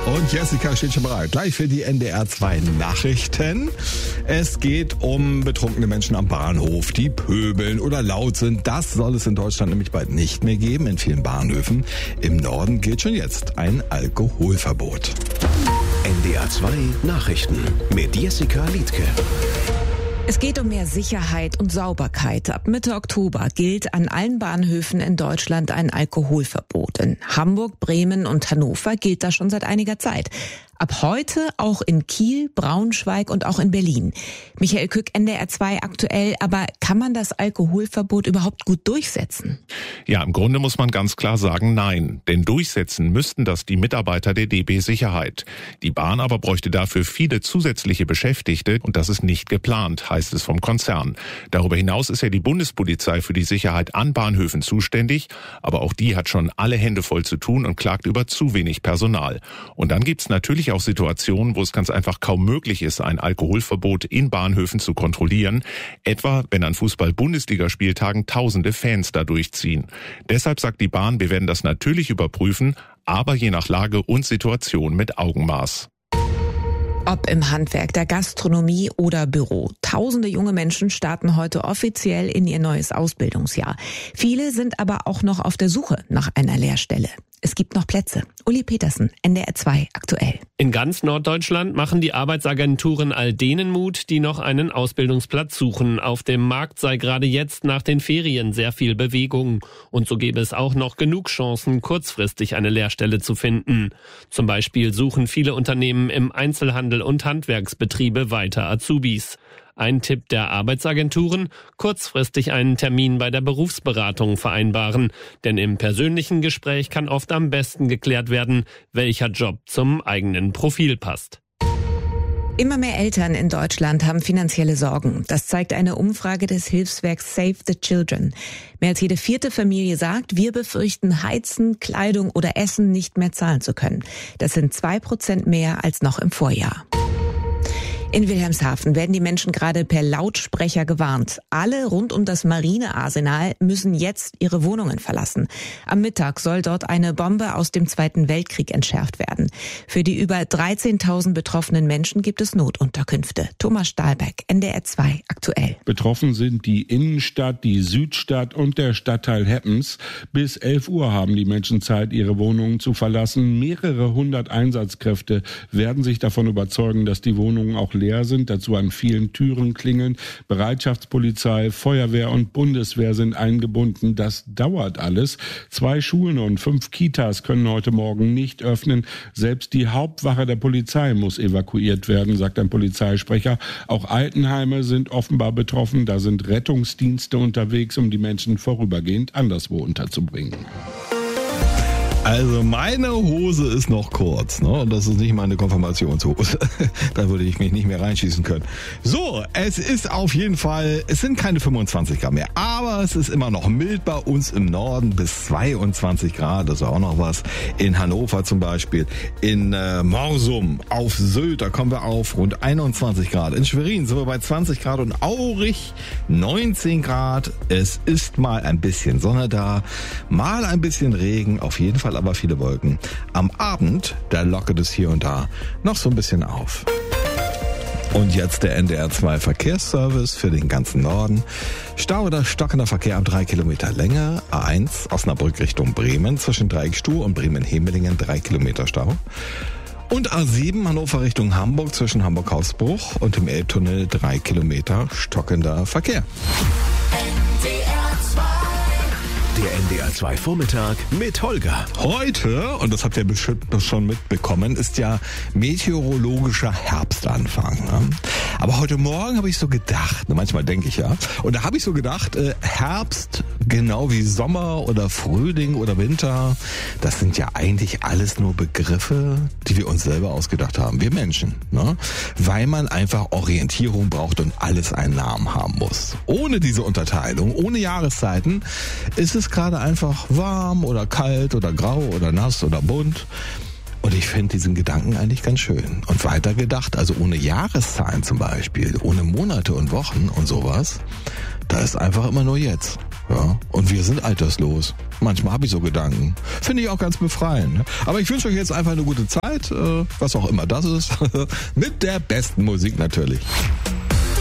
Und Jessica steht schon bereit. Gleich für die NDR 2 Nachrichten. Es geht um betrunkene Menschen am Bahnhof, die pöbeln oder laut sind. Das soll es in Deutschland nämlich bald nicht mehr geben in vielen Bahnhöfen. Im Norden gilt schon jetzt ein Alkoholverbot. NDR 2 Nachrichten mit Jessica Liedtke. Es geht um mehr Sicherheit und Sauberkeit. Ab Mitte Oktober gilt an allen Bahnhöfen in Deutschland ein Alkoholverbot. In Hamburg, Bremen und Hannover gilt das schon seit einiger Zeit. Ab heute auch in Kiel, Braunschweig und auch in Berlin. Michael Kück, NDR 2 aktuell. Aber kann man das Alkoholverbot überhaupt gut durchsetzen? Ja, im Grunde muss man ganz klar sagen, nein. Denn durchsetzen müssten das die Mitarbeiter der DB Sicherheit. Die Bahn aber bräuchte dafür viele zusätzliche Beschäftigte und das ist nicht geplant, heißt es vom Konzern. Darüber hinaus ist ja die Bundespolizei für die Sicherheit an Bahnhöfen zuständig. Aber auch die hat schon alle Hände voll zu tun und klagt über zu wenig Personal. Und dann gibt's natürlich auch Situationen, wo es ganz einfach kaum möglich ist, ein Alkoholverbot in Bahnhöfen zu kontrollieren, etwa wenn an Fußball-Bundesligaspieltagen tausende Fans da durchziehen. Deshalb sagt die Bahn, wir werden das natürlich überprüfen, aber je nach Lage und Situation mit Augenmaß. Ob im Handwerk, der Gastronomie oder Büro. Tausende junge Menschen starten heute offiziell in ihr neues Ausbildungsjahr. Viele sind aber auch noch auf der Suche nach einer Lehrstelle. Es gibt noch Plätze. Uli Petersen, NDR 2 aktuell. In ganz Norddeutschland machen die Arbeitsagenturen all denen Mut, die noch einen Ausbildungsplatz suchen. Auf dem Markt sei gerade jetzt nach den Ferien sehr viel Bewegung. Und so gäbe es auch noch genug Chancen, kurzfristig eine Lehrstelle zu finden. Zum Beispiel suchen viele Unternehmen im Einzelhandel und Handwerksbetriebe weiter Azubis. Ein Tipp der Arbeitsagenturen: kurzfristig einen Termin bei der Berufsberatung vereinbaren. Denn im persönlichen Gespräch kann oft am besten geklärt werden, welcher Job zum eigenen Profil passt. Immer mehr Eltern in Deutschland haben finanzielle Sorgen. Das zeigt eine Umfrage des Hilfswerks Save the Children. Mehr als jede vierte Familie sagt, wir befürchten, Heizen, Kleidung oder Essen nicht mehr zahlen zu können. Das sind 2% mehr als noch im Vorjahr. In Wilhelmshaven werden die Menschen gerade per Lautsprecher gewarnt. Alle rund um das Marinearsenal müssen jetzt ihre Wohnungen verlassen. Am Mittag soll dort eine Bombe aus dem Zweiten Weltkrieg entschärft werden. Für die über 13.000 betroffenen Menschen gibt es Notunterkünfte. Thomas Stahlbeck, NDR 2 aktuell. Betroffen sind die Innenstadt, die Südstadt und der Stadtteil Heppens. Bis 11 Uhr haben die Menschen Zeit, ihre Wohnungen zu verlassen. Mehrere hundert Einsatzkräfte werden sich davon überzeugen, dass die Wohnungen auch leer sind, dazu an vielen Türen klingeln. Bereitschaftspolizei, Feuerwehr und Bundeswehr sind eingebunden. Das dauert alles. 2 Schulen und 5 Kitas können heute Morgen nicht öffnen. Selbst die Hauptwache der Polizei muss evakuiert werden, sagt ein Polizeisprecher. Auch Altenheime sind offenbar betroffen. Da sind Rettungsdienste unterwegs, um die Menschen vorübergehend anderswo unterzubringen. Also meine Hose ist noch kurz, ne? Und das ist nicht meine Konfirmationshose. Da würde ich mich nicht mehr reinschießen können. So, es ist auf jeden Fall, es sind keine 25 Grad mehr, aber es ist immer noch mild bei uns im Norden, bis 22 Grad, das ist auch noch was. In Hannover zum Beispiel, in Morsum, auf Sylt, da kommen wir auf rund 21 Grad. In Schwerin sind wir bei 20 Grad und Aurich 19 Grad. Es ist mal ein bisschen Sonne da, mal ein bisschen Regen, auf jeden Fall aber viele Wolken. Am Abend, da lockert es hier und da noch so ein bisschen auf. Und jetzt der NDR 2 Verkehrsservice für den ganzen Norden. Stau oder stockender Verkehr ab 3 Kilometer Länge. A1 Osnabrück Richtung Bremen zwischen Dreieckstuhl und Bremen-Hemelingen 3 Kilometer Stau. Und A7 Hannover Richtung Hamburg zwischen Hamburg-Hausbruch und dem Elbtunnel 3 Kilometer stockender Verkehr. Der NDR 2 Vormittag mit Holger. Heute, und das habt ihr bestimmt schon mitbekommen, ist ja meteorologischer Herbstanfang. Ne? Aber heute Morgen habe ich so gedacht, manchmal denke ich ja, und da habe ich so gedacht, Herbst, genau wie Sommer oder Frühling oder Winter, das sind ja eigentlich alles nur Begriffe, die wir uns selber ausgedacht haben, wir Menschen. Ne? Weil man einfach Orientierung braucht und alles einen Namen haben muss. Ohne diese Unterteilung, ohne Jahreszeiten, ist es gerade einfach warm oder kalt oder grau oder nass oder bunt. Und ich finde diesen Gedanken eigentlich ganz schön. Und weitergedacht, also ohne Jahreszahlen zum Beispiel, ohne Monate und Wochen und sowas, da ist einfach immer nur jetzt. Ja, und wir sind alterslos. Manchmal habe ich so Gedanken. Finde ich auch ganz befreiend. Aber ich wünsche euch jetzt einfach eine gute Zeit, was auch immer das ist, mit der besten Musik natürlich.